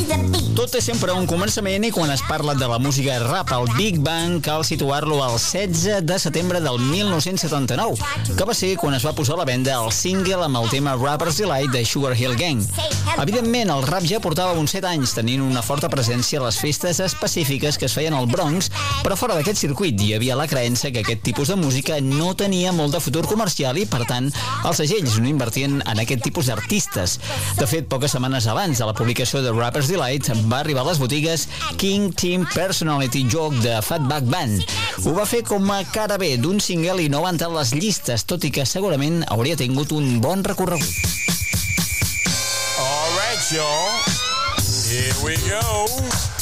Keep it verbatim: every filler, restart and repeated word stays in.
Tot té sempre un començament i quan es parla de la música rap, el Big Bang cal situar-lo el setze de setembre del mil nou-cents setanta-nou, que va ser quan es va posar a la venda el single amb el tema Rapper's Delight de Sugar Hill Gang. Evidentment, el rap ja portava uns set anys tenint una forta presència a les festes específiques que es feien al Bronx, però fora d'aquest circuit hi havia la creença que aquest tipus de música no tenia molt de futur comercial i, per tant, els segells no invertien en aquest tipus d'artistes. De fet, poques setmanes abans de la publicació de Rapper's Delight va arribar a les botigues King Team Personality Joke de Fatback Band. Ho va fer com a cara B d'un single i no va entrar a les llistes, tot i que segurament hauria tingut un bon recorregut. All right, y'all. Here we go.